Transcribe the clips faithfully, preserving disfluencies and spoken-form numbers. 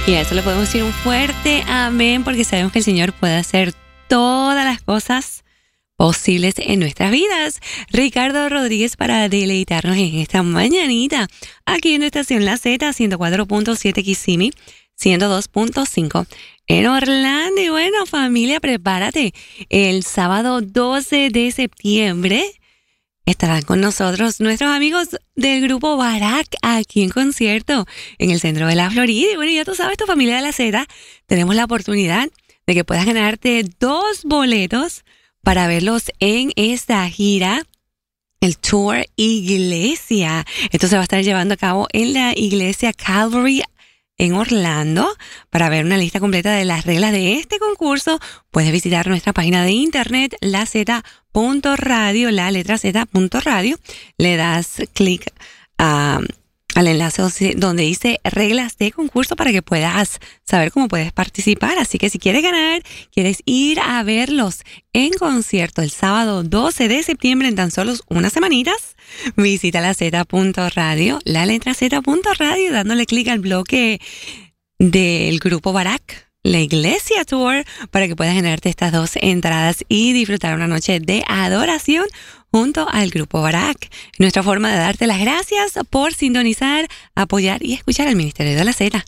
Y a eso le podemos decir un fuerte amén, porque sabemos que el Señor puede hacer todas las cosas posibles en nuestras vidas. Ricardo Rodríguez para deleitarnos en esta mañanita, aquí en nuestra estación La Z, ciento cuatro punto siete Kissimmee, ciento dos punto cinco en Orlando. Y bueno, familia, prepárate. El sábado doce de septiembre estarán con nosotros nuestros amigos del grupo Barak aquí en concierto en el centro de la Florida. Y bueno, ya tú sabes, tu familia de la Z, tenemos la oportunidad de que puedas ganarte dos boletos para verlos en esta gira, el Tour Iglesia. Esto se va a estar llevando a cabo en la iglesia Calvary en Orlando. Para ver una lista completa de las reglas de este concurso, puedes visitar nuestra página de internet, la z punto radio, la letra z punto radio. Le das clic a... Uh, al enlace donde dice reglas de concurso para que puedas saber cómo puedes participar. Así que si quieres ganar, quieres ir a verlos en concierto el sábado doce de septiembre en tan solo unas semanitas, visita la z punto radio, la letra z punto radio, dándole clic al bloque del grupo Barak, la Iglesia Tour, para que puedas ganarte estas dos entradas y disfrutar una noche de adoración junto al Grupo Barak. Nuestra forma de darte las gracias por sintonizar, apoyar y escuchar el Ministerio de la Z.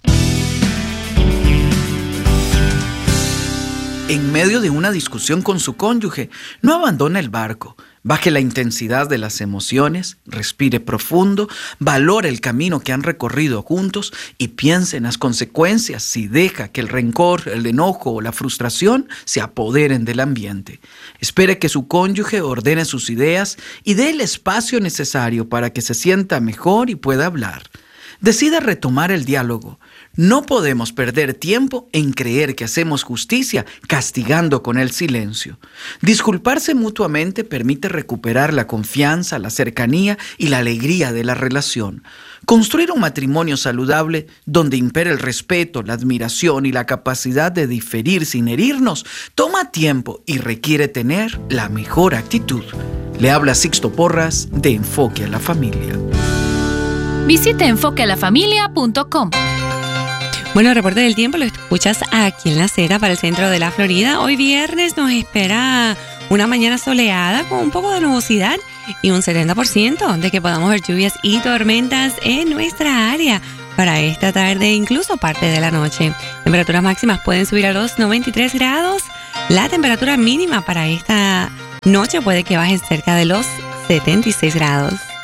En medio de una discusión con su cónyuge, no abandone el barco. Baje la intensidad de las emociones, respire profundo, valore el camino que han recorrido juntos y piense en las consecuencias si deja que el rencor, el enojo o la frustración se apoderen del ambiente. Espere que su cónyuge ordene sus ideas y dé el espacio necesario para que se sienta mejor y pueda hablar. Decida retomar el diálogo. No podemos perder tiempo en creer que hacemos justicia castigando con el silencio. Disculparse mutuamente permite recuperar la confianza, la cercanía y la alegría de la relación. Construir un matrimonio saludable donde impera el respeto, la admiración y la capacidad de diferir sin herirnos toma tiempo y requiere tener la mejor actitud. Le habla Sixto Porras de Enfoque a la Familia. Visite enfoque a la familia punto com. Bueno, el reporte del tiempo lo escuchas aquí en la Z para el centro de la Florida. Hoy viernes nos espera una mañana soleada con un poco de nubosidad y un setenta por ciento de que podamos ver lluvias y tormentas en nuestra área para esta tarde, incluso parte de la noche. Temperaturas máximas pueden subir a los noventa y tres grados. La temperatura mínima para esta noche puede que baje cerca de los setenta y seis grados.